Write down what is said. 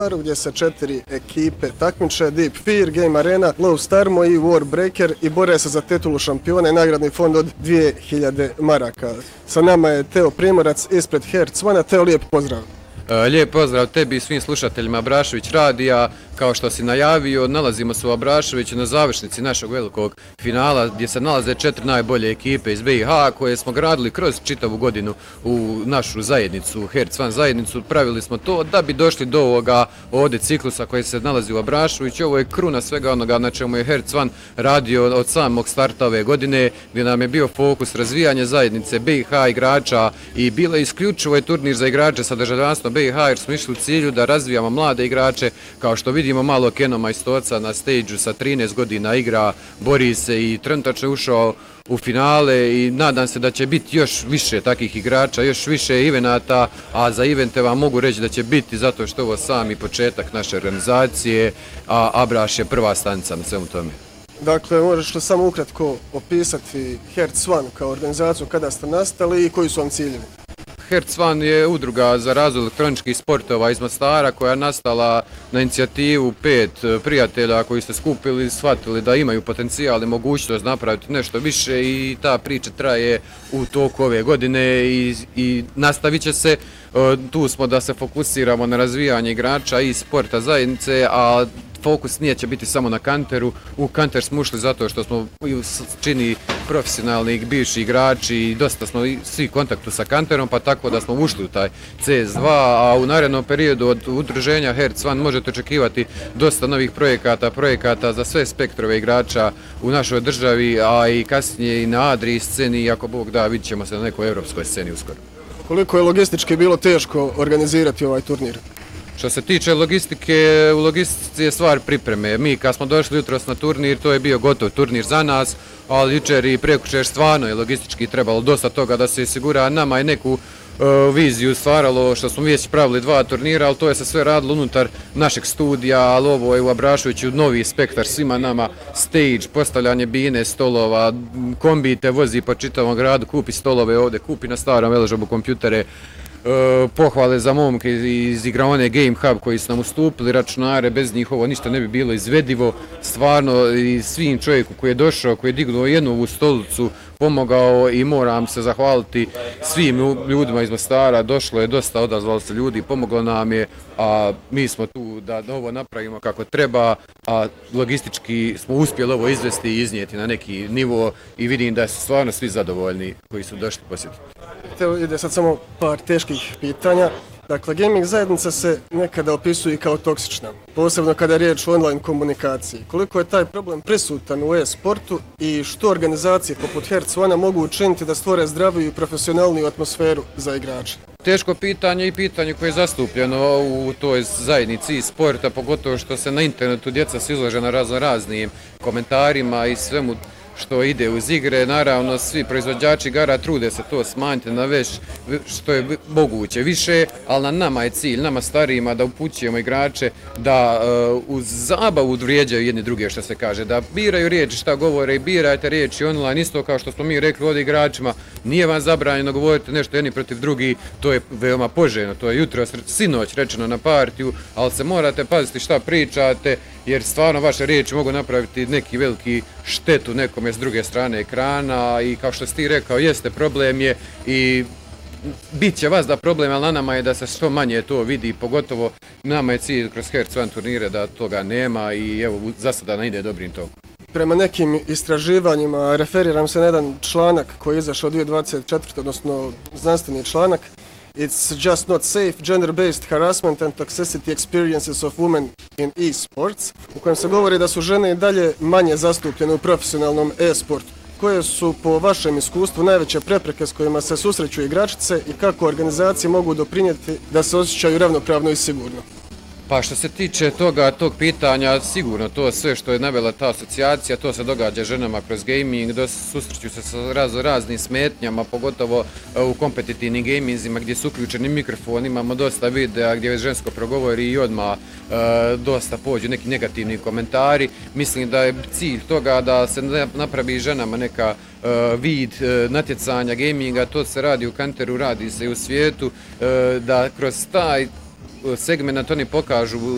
gdje se 4 ekipe takmiče, Deep Fear, Game Arena, Low Starmo i Warbreaker i bore se za titulu šampiona i nagradni fond od 2000 maraka. Sa nama je Teo Primorac ispred Herc One. Teo, lijep pozdrav. Lijep pozdrav tebi i svim slušateljima Abrašević radija. Kao što si najavio, nalazimo se u Abraševiću na završnici našeg velikog finala gdje se nalaze 4 najbolje ekipe iz BiH koje smo gradili kroz čitavu godinu u našu zajednicu, Herc One zajednicu. Pravili smo to da bi došli do ovoga ovdje ciklusa koji se nalazi u Abraševiću. Ovo je kruna svega onoga na čemu je Herc One radio od samog starta ove godine, gdje nam je bio fokus razvijanje zajednice BiH igrača i bilo je isključivo je turnir za igrače sa državljanstvom BiH jer smo išli u cilju da razvijamo mlade igrače. Kao što vidimo, malo Keno Majstoca na stage sa 13 godina igra, bori se i trenutačno je ušao u finale i nadam se da će biti još više takvih igrača, još više evenata, a za evente vam mogu reći da će biti zato što ovo sami početak naše organizacije, a Abraš je prva stanica na svemu tome. Dakle, možeš li samo ukratko opisati Herc One kao organizaciju, kada ste nastali i koji su vam ciljevi? Herc One je udruga za razvoj elektroničkih sportova iz Mostara koja je nastala na inicijativu 5 prijatelja koji se skupili i shvatili da imaju potencijal i mogućnost napraviti nešto više i ta priča traje u toku ove godine i nastavit će se. Tu smo da se fokusiramo na razvijanje igrača i sporta zajednice, a fokus nije će biti samo na kanteru. U kanter smo ušli zato što smo čini profesionalni bivši igrači i dosta smo svi u kontaktu sa kanterom, pa tako da smo ušli u taj CS2, a u narednom periodu od udruženja Herc One možete očekivati dosta novih projekata za sve spektrove igrača u našoj državi, a i kasnije i na Adriji sceni, i ako Bog da, vidit ćemo se na nekoj evropskoj sceni uskoro. Koliko je logistički bilo teško organizirati ovaj turnir? Što se tiče logistike, u logistici je stvar pripreme. Mi kad smo došli jutros na turnir, to je bio gotov turnir za nas, ali jučer i prekjučer stvarno je logistički trebalo dosta toga da se osigura. Nama je neku viziju stvaralo što smo već pravili 2 turnira, ali to je se sve radilo unutar našeg studija, ali ovo je u Abraševiću novi spektar svima nama, stage, postavljanje bine, stolova, kombi te vozi po čitavom gradu, kupi stolove ovdje, kupi na starom Eležobu kompjutere, pohvale za momke iz igraone Game Hub koji su nam ustupili računare, bez njih ovo ništa ne bi bilo izvedivo. Stvarno i svim čovjeku koji je došao, koji je dignuo jednu ovu stolicu, pomogao i moram se zahvaliti svim ljudima iz Mostara. Došlo je dosta, odazvalo se ljudi, pomoglo nam je, a mi smo tu da ovo napravimo kako treba, a logistički smo uspjeli ovo izvesti i iznijeti na neki nivo i vidim da su stvarno svi zadovoljni koji su došli posjetiti. Evo ide sad samo par teških pitanja. Dakle, gaming zajednica se nekada opisuje kao toksična, posebno kada je riječ o online komunikaciji. Koliko je taj problem prisutan u e-sportu i što organizacije poput Herc One mogu učiniti da stvore zdraviju i profesionalniju atmosferu za igrače? Teško pitanje i pitanje koje je zastupljeno u toj zajednici i sporta, pogotovo što se na internetu djeca se izlože na raznim komentarima i svemu što ide uz igre. Naravno, svi proizvođači igara trude se to smanjiti na već što je moguće više, ali na nama je cilj, nama starijima, da upućujemo igrače da uz zabavu vrijeđaju jedni druge, što se kaže, da biraju riječi šta govore i birajte riječi online, isto kao što smo mi rekli ovdje igračima, nije vam zabranjeno govoriti nešto jedni protiv drugi, to je veoma poželjno, to je jutro, sinoć rečeno na partiju, ali se morate paziti šta pričate, jer stvarno vaše riječi mogu napraviti neki veliki štetu nekome s druge strane ekrana i kao što si ti rekao, jeste problem je i bit će vas da problem, ali na nama je da se što manje to vidi, pogotovo nama je cilj kroz Herc One turnire da toga nema i evo za sada ne ide dobrim tokom. Prema nekim istraživanjima, referiram se na jedan članak koji je izašao 2024. odnosno znanstveni članak, It's just not safe, gender-based harassment and toxicity experiences of women in e-sports, u kojem se govori da su žene i dalje manje zastupljene u profesionalnom e-sportu. Koje su po vašem iskustvu najveće prepreke s kojima se susreću igračice i kako organizacije mogu doprinijeti da se osjećaju ravnopravno i sigurno? Pa što se tiče tog pitanja, sigurno to sve što je navela ta asocijacija, to se događa ženama kroz gaming, susreću se sa raznim smetnjama, pogotovo u kompetitivnim gaminzima gdje su uključeni mikrofon, imamo dosta videa gdje žensko progovori i odmah dosta pođu neki negativni komentari. Mislim da je cilj toga da se napravi ženama neka vid natjecanja gaminga, to se radi u kanteru, radi se i u svijetu, da kroz taj segment oni pokažu